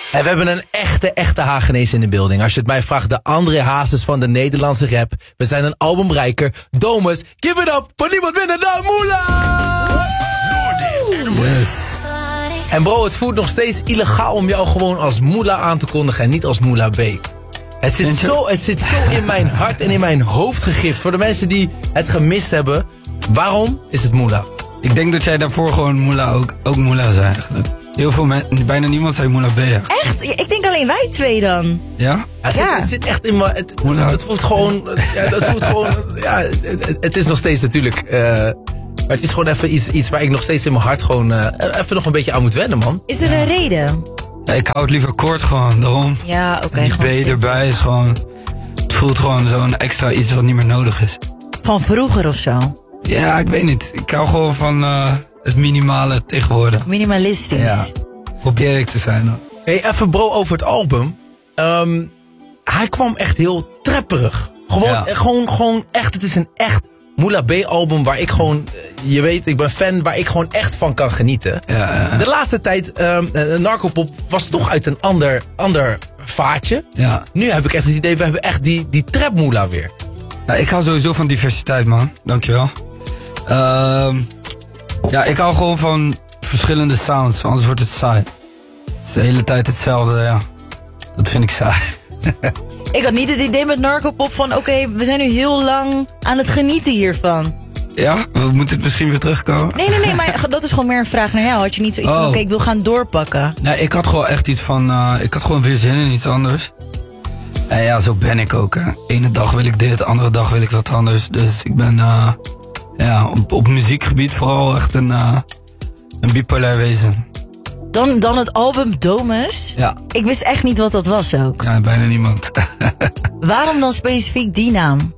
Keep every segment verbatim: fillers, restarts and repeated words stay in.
En we hebben een echte, echte Hagenees in de building. Als je het mij vraagt, de André Hazes van de Nederlandse rap. We zijn een albumrijker. Domus, give it up voor niemand minder dan Moula! Yes. En bro, het voelt nog steeds illegaal om jou gewoon als Moula aan te kondigen en niet als Moula B. Het zit, zo, het zit zo in mijn hart en in mijn hoofd gegrift. Voor de mensen die het gemist hebben, waarom is het Moula? Ik denk dat jij daarvoor gewoon Moula ook, ook Moula zei eigenlijk. Heel veel mensen, bijna niemand zei Moula B. Ja. Echt? Ik denk alleen wij twee dan. Ja? Ja, het, zit, Ja. het zit echt in mijn... Het, het, het voelt gewoon... Ja, het voelt gewoon... Ja, het, het is nog steeds natuurlijk... Uh, maar het is gewoon even iets, iets waar ik nog steeds in mijn hart gewoon... Uh, even nog een beetje aan moet wennen, man. Is er een reden? Ja, ik hou het liever kort gewoon, daarom. Ja, oké. Okay, die B erbij is gewoon... Het voelt gewoon zo'n extra iets wat niet meer nodig is. Van vroeger of zo? Ja, ik weet niet. Ik hou gewoon van uh, het minimale tegenwoordig. Minimalistisch. Ja. Probeer ik te zijn dan. Hey, even bro over het album. Um, hij kwam echt heel trapperig. Gewoon, Ja. gewoon, gewoon echt, het is een echt Moula B album waar ik gewoon, je weet, ik ben fan, waar ik gewoon echt van kan genieten. Ja, uh, De laatste tijd, um, uh, Narcopop was toch uit een ander, ander vaartje. ja. Nu heb ik echt het idee, we hebben echt die, die trap Moula weer. Ja, ik hou sowieso van diversiteit, man. Dankjewel. Uh, ja, ik hou gewoon van verschillende sounds, anders wordt het saai. Het is de hele tijd hetzelfde, ja. Dat vind ik saai. Ik had niet het idee met Narcopop van... oké, okay, we zijn nu heel lang aan het genieten hiervan. Ja, we moeten het misschien weer terugkomen. Nee, nee, nee, maar dat is gewoon meer een vraag naar jou. Had je niet zoiets van, Oh. oké, okay, ik wil gaan doorpakken? Nee, ik had gewoon echt iets van... Uh, ik had gewoon weer zin in iets anders. En ja, zo ben ik ook, hè. Ene dag wil ik dit, andere dag wil ik wat anders. Dus ik ben... Uh, ja, op, op muziekgebied vooral echt een... Uh, een bipolair wezen. Dan, dan het album Domus. Ja. Ik wist echt niet wat dat was ook. Ja, bijna niemand. Waarom dan specifiek die naam?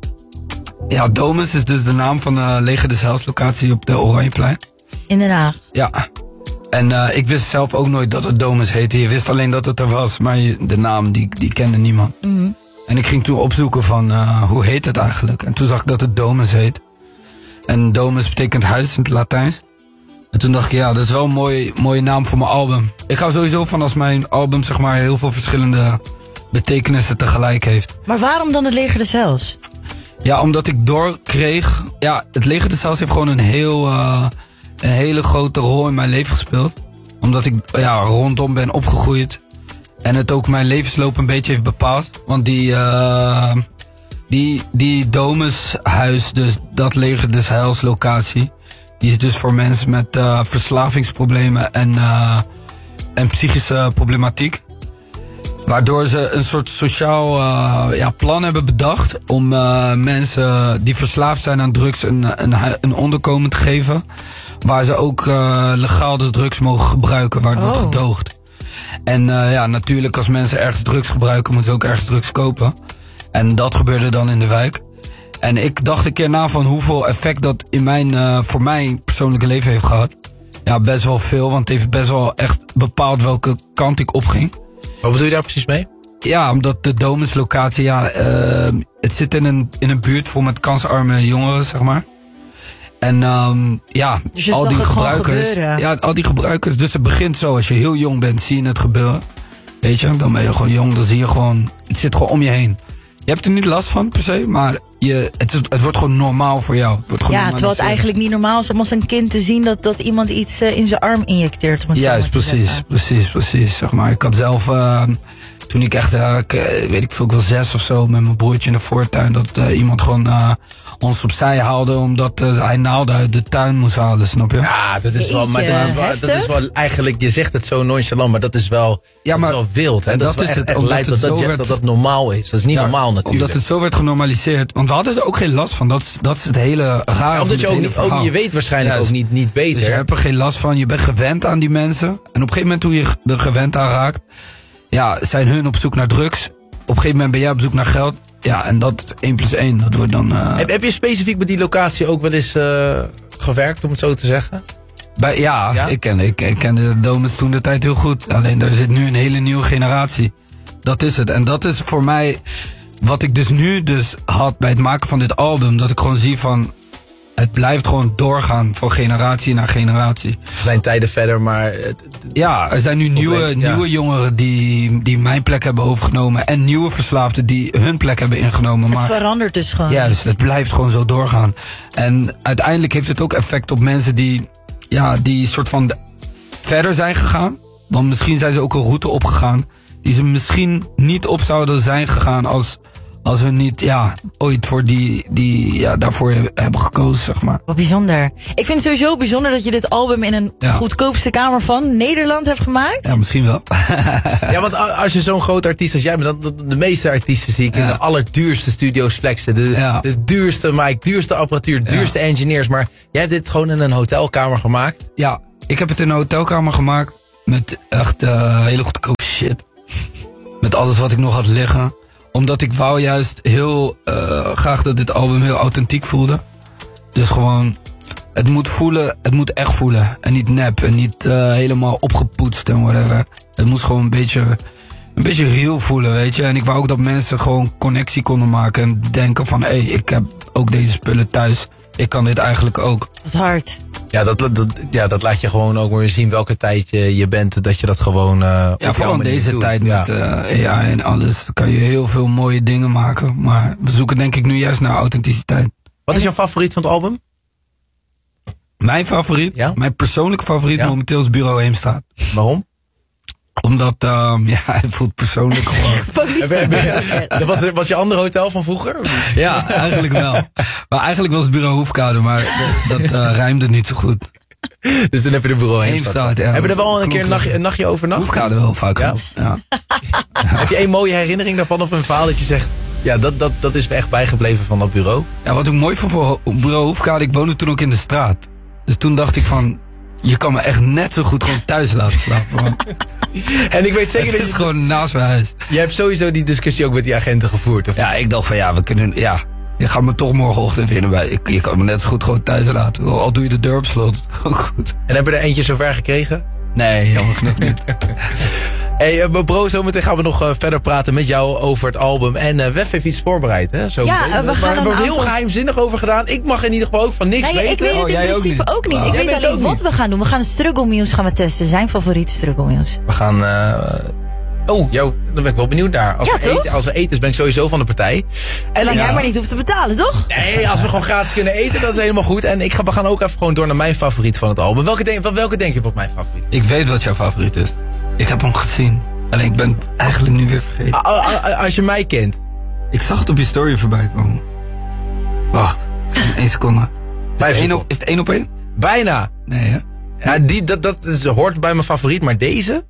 Ja, Domus is dus de naam van de Leger des Heils locatie op de Oranjeplein. In Den Haag. Ja. En uh, ik wist zelf ook nooit dat het Domus heette. Je wist alleen dat het er was, maar je, de naam die, die kende niemand. Mm-hmm. En ik ging toen opzoeken van uh, hoe heet het eigenlijk. En toen zag ik dat het Domus heet. En Domus betekent huis in het Latijns. En toen dacht ik, ja, dat is wel een mooie, mooie naam voor mijn album. Ik hou sowieso van als mijn album zeg maar heel veel verschillende betekenissen tegelijk heeft. Maar waarom dan het Leger des Heils? Ja, omdat ik doorkreeg... Ja, het Leger des Heils heeft gewoon een, heel, uh, een hele grote rol in mijn leven gespeeld. Omdat ik ja, rondom ben opgegroeid. En het ook mijn levensloop een beetje heeft bepaald. Want die, uh, die, die Domushuis, dus dat Leger des Heils locatie... Die is dus voor mensen met uh, verslavingsproblemen en, uh, en psychische problematiek. Waardoor ze een soort sociaal uh, ja, plan hebben bedacht om uh, mensen die verslaafd zijn aan drugs een, een, een onderkomen te geven. Waar ze ook uh, legaal de drugs mogen gebruiken, waar het Oh. wordt gedoogd. En uh, ja, natuurlijk als mensen ergens drugs gebruiken, moeten ze ook ergens drugs kopen. En dat gebeurde dan in de wijk. En ik dacht een keer na van hoeveel effect dat in mijn, uh, voor mijn persoonlijke leven heeft gehad. Ja, best wel veel, want het heeft best wel echt bepaald welke kant ik opging. Wat bedoel je daar precies mee? Ja, omdat de Domuslocatie, ja, uh, het zit in een, in een buurt vol met kansarme jongeren, zeg maar. En um, ja, Dus je al zag die het gewoon gebruikers. gebeuren. Ja, al die gebruikers. Dus het begint zo, als je heel jong bent, zie je het gebeuren. Weet je, dan ben je gewoon jong, dan zie je gewoon, het zit gewoon om je heen. Je hebt er niet last van per se, maar je, het, is, het wordt gewoon normaal voor jou. Het wordt gewoon Ja, terwijl het eigenlijk niet normaal is om als een kind te zien dat, dat iemand iets uh, in zijn arm injecteert. Om het zo Juist, maar te precies, zeggen. precies, precies. Zeg maar. Ik had zelf, uh, toen ik echt, uh, ik, weet ik veel, ik was zes of zo, met mijn broertje in de voortuin, dat uh, iemand gewoon uh, ons opzij haalde, omdat uh, hij naalden uit de tuin moest halen, snap je? Ja, dat is wel, maar dat is wel, dat is wel eigenlijk, je zegt het zo nonchalant, maar dat is wel, Ja, dat maar is wel wild. Hè? dat Dat, is wel is echt, het, echt omdat lijp het dat, zo dat, werd- dat dat normaal is. Dat is niet Ja, normaal natuurlijk. Omdat het zo werd genormaliseerd. Want we hadden er ook geen last van. Dat is, dat is het hele rare Ja, van omdat het je ook hele niet, ook, verhaal. je weet waarschijnlijk Juist. ook niet, niet beter. Dus je hebt er geen last van. Je bent gewend aan die mensen. En op een gegeven moment hoe je er gewend aan raakt, ja, zijn hun op zoek naar drugs. Op een gegeven moment ben jij op zoek naar geld. Ja, en dat één plus één. Dat wordt dan... Uh, heb, heb je specifiek met die locatie ook wel eens uh, gewerkt, om het zo te zeggen? bij, ja, Ja? Ik, ken, ik, ik kende de Domus toen de tijd heel goed. Alleen er zit nu een hele nieuwe generatie. Dat is het. En dat is voor mij wat ik dus nu dus had bij het maken van dit album. Dat ik gewoon zie van... het blijft gewoon doorgaan van generatie naar generatie. Er zijn tijden verder, maar... Ja, er zijn nu nieuwe, Probleem, ja. nieuwe jongeren die, die mijn plek hebben overgenomen. En nieuwe verslaafden die hun plek hebben ingenomen. Het Maar verandert dus gewoon. juist, het blijft gewoon zo doorgaan. En uiteindelijk heeft het ook effect op mensen die, ja, die soort van de- verder zijn gegaan. Want misschien zijn ze ook een route opgegaan die ze misschien niet op zouden zijn gegaan als, als we niet, ja, ooit voor die, die, ja, daarvoor hebben gekozen, zeg maar. Wat bijzonder. Ik vind het sowieso bijzonder dat je dit album in een Ja. goedkoopste kamer van Nederland hebt gemaakt. Ja, misschien wel. Ja, want a- als je zo'n groot artiest als jij bent, dan, de meeste artiesten zie ik in Ja. de allerduurste studio's flexen. De, Ja. de duurste mic, duurste apparatuur, Ja. duurste engineers. Maar jij hebt dit gewoon in een hotelkamer gemaakt. Ja, ik heb het in een hotelkamer gemaakt met echt uh, hele goedkope shit. Met alles wat ik nog had liggen. Omdat ik wou juist heel uh, graag dat dit album heel authentiek voelde. Dus gewoon, het moet voelen, het moet echt voelen. En niet nep en niet uh, helemaal opgepoetst en whatever. Het moest gewoon een beetje, een beetje real voelen, weet je. En ik wou ook dat mensen gewoon connectie konden maken. En denken van, hé, hey, ik heb ook deze spullen thuis. Ik kan dit eigenlijk ook. Wat hard. Ja, dat, dat, ja, dat laat je gewoon ook weer zien welke tijd je, je bent. Dat je dat gewoon uh, Ja, op jouw vooral in manier deze doet. tijd Ja. met uh, A I en alles kan je heel veel mooie dingen maken. Maar we zoeken denk ik nu juist naar authenticiteit. Wat is jouw favoriet van het album? Mijn favoriet, Ja? mijn persoonlijke favoriet Ja? momenteel is Bureau Heemstraat. Waarom? Omdat, um, ja, hij voelt persoonlijk gewoon. Politie. Dat was, was je andere hotel van vroeger? Ja, eigenlijk wel. Maar eigenlijk was het Bureau Hoefkade, maar dat, dat uh, rijmde niet zo goed. Dus dan heb je de bureau heen Heemstraat, ja. Heb je er wel een Klopt, keer een nachtje, een nachtje overnacht? Hoefkade wel vaak. Ja. Ja. Ja. Heb je een mooie herinnering daarvan of een verhaal dat je zegt... Ja, dat, dat, dat is me echt bijgebleven van dat bureau. Ja, wat ik mooi vond voor Bureau Hoefkade, ik woonde toen ook in de straat. Dus toen dacht ik van, je kan me echt net zo goed gewoon thuis laten slapen. Man. En ik weet zeker Het dat is je... gewoon naast mijn huis. Je hebt sowieso die discussie ook met die agenten gevoerd. Of? Ja, ik dacht van ja, we kunnen, ja, je gaat me toch morgenochtend winnen bij. Ik, je kan me net zo goed gewoon thuis laten. Al doe je de deur op slot. Ook goed. En hebben we er eentje zover gekregen? Nee, jammer genoeg niet. Hey, uh, bro, zometeen gaan we nog uh, verder praten met jou over het album. En uh, Wef heeft iets voorbereid, hè? Zo Ja, meteen. we gaan Maar er een wordt heel aantal- geheimzinnig over gedaan. Ik mag in ieder geval ook van niks Nee, weten. ik weet het Oh, in jij ook principe niet? ook niet. Wauw. Ik Jij weet weet alleen ook wat niet. we gaan doen. We gaan een struggle muse gaan we testen. Zijn favoriete struggle muse. We gaan... Uh, oh, jou, dan ben ik wel benieuwd naar. Als, Ja, er toch? eten, als er eten is, ben ik sowieso van de partij. En Zolang ik- jij maar niet hoeft te betalen, toch? Nee, als we gewoon gratis kunnen eten, dat is helemaal goed. En ik ga, we gaan ook even gewoon door naar mijn favoriet van het album. Welke denk, welke denk je wat mijn favoriet is? Ik weet wat jouw favoriet is. Ik heb hem gezien. Alleen ik ben het eigenlijk nu weer vergeten. A- a- a- Als je mij kent. Ik zag het op je story voorbij komen. Wacht, één seconde. Is Vijf het één op, seconden. is het één op één? Bijna. Nee, hè? Ja, die, dat, dat is, hoort bij mijn favoriet, maar deze?